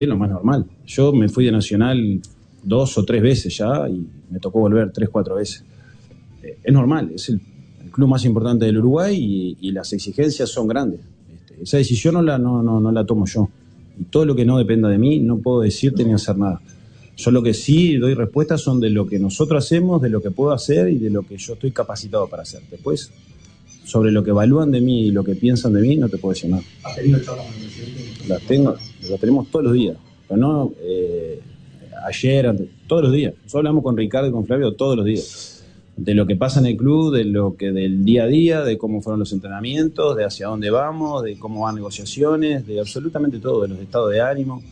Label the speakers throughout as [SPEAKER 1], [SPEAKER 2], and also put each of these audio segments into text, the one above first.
[SPEAKER 1] Es lo más normal. Yo me fui de Nacional 2 o 3 veces ya y me tocó volver 3, 4 veces. Es normal, es el club más importante del Uruguay y las exigencias son grandes. Esa decisión no la tomo yo. Y todo lo que no dependa de mí no puedo decirte ni hacer nada. Yo lo que sí doy respuestas son de lo que nosotros hacemos, de lo que puedo hacer y de lo que yo estoy capacitado para hacer. Después, sobre lo que evalúan de mí y lo que piensan de mí, no te puedo decir nada.
[SPEAKER 2] ¿Has tenido charlas con el presidente?
[SPEAKER 1] Las tenemos todos los días. Pero no ayer, antes, todos los días. Nosotros hablamos con Ricardo y con Flavio todos los días. De lo que pasa en el club, del día a día, de cómo fueron los entrenamientos, de hacia dónde vamos, de cómo van negociaciones, de absolutamente todo, de los estados de ánimo.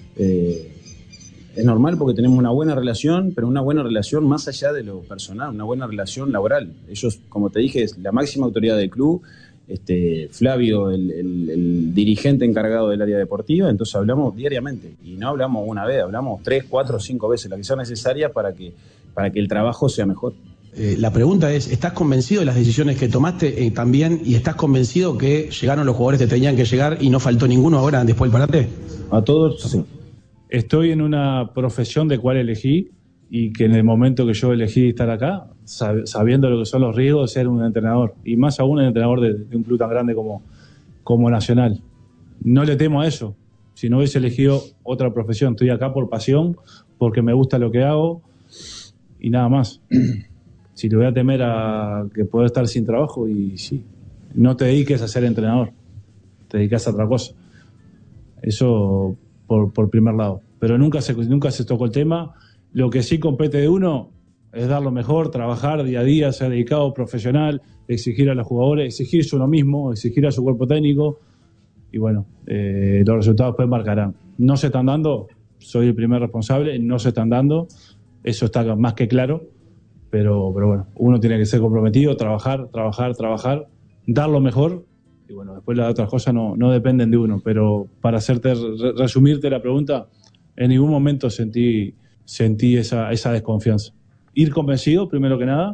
[SPEAKER 1] Es normal porque tenemos una buena relación, pero una buena relación más allá de lo personal, una buena relación laboral. Ellos, como te dije, es la máxima autoridad del club, Flavio, el dirigente encargado del área deportiva, entonces hablamos diariamente, y no hablamos una vez, hablamos 3, 4, 5 veces, la que sea necesaria para que el trabajo sea mejor.
[SPEAKER 3] La pregunta es, ¿estás convencido de las decisiones que tomaste también y estás convencido que llegaron los jugadores que tenían que llegar y no faltó ninguno ahora después del parate?
[SPEAKER 1] A todos, sí.
[SPEAKER 4] Estoy en una profesión de cuál elegí y que en el momento que yo elegí estar acá, sabiendo lo que son los riesgos de ser un entrenador, y más aún el entrenador de un club tan grande como Nacional. No le temo a eso. Si no hubiese elegido otra profesión, estoy acá por pasión, porque me gusta lo que hago y nada más. Si le voy a temer a que puedo estar sin trabajo, y sí, no te dediques a ser entrenador, te dedicas a otra cosa. Eso por primer lado. Pero nunca se tocó el tema. Lo que sí compete de uno es dar lo mejor, trabajar día a día, ser dedicado, profesional, exigir a los jugadores, exigirse uno mismo, exigir a su cuerpo técnico, y bueno, los resultados pues marcarán. No se están dando, soy el primer responsable, no se están dando, eso está más que claro. Pero bueno, uno tiene que ser comprometido, trabajar, dar lo mejor, y bueno, después las otras cosas no dependen de uno. Pero para resumirte la pregunta, en ningún momento sentí esa desconfianza. Ir convencido, primero que nada,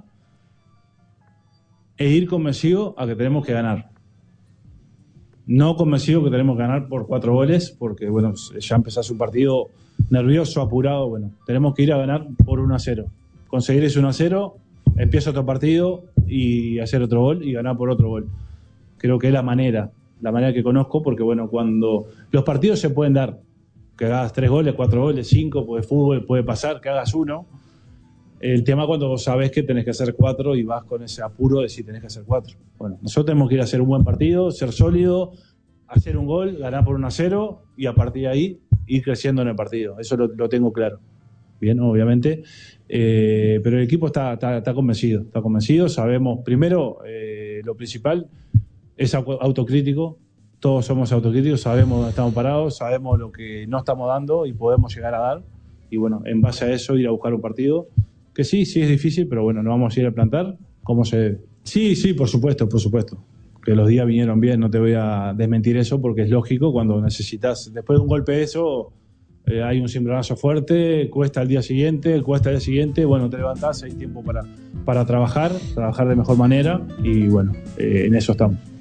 [SPEAKER 4] e ir convencido a que tenemos que ganar. No convencido que tenemos que ganar por 4 goles, porque bueno, ya empezás un partido nervioso, apurado. Bueno, tenemos que ir a ganar por 1-0. Conseguir ese 1-0, empieza otro partido y hacer otro gol y ganar por otro gol. Creo que es la manera que conozco, porque bueno, cuando los partidos se pueden dar, que hagas 3 goles, 4 goles, 5, pues fútbol puede pasar, que hagas 1. El tema cuando vos sabés que tenés que hacer 4 y vas con ese apuro de si tenés que hacer 4. Bueno, nosotros tenemos que ir a hacer un buen partido, ser sólido, hacer un gol, ganar por 1-0 y a partir de ahí ir creciendo en el partido. Eso lo tengo claro. Bien, obviamente, pero el equipo está convencido, sabemos, primero, lo principal es autocrítico, todos somos autocríticos, sabemos dónde estamos parados, sabemos lo que no estamos dando y podemos llegar a dar, y bueno, en base a eso ir a buscar un partido, que sí es difícil, pero bueno, nos vamos a ir a plantar como se debe. Sí, por supuesto, que los días vinieron bien, no te voy a desmentir eso, porque es lógico, cuando necesitas, después de un golpe de eso, hay un cimbronazo fuerte, cuesta el día siguiente, bueno, te levantás, hay tiempo para trabajar de mejor manera, y bueno, en eso estamos.